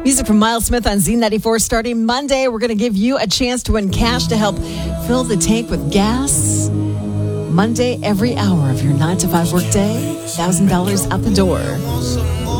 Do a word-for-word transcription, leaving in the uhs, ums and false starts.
Music from Miles Smith on Z ninety-four. Starting Monday, we're going to give you a chance to win cash to help fill the tank with gas. Monday, every hour of your nine to five workday, one thousand dollars out the door.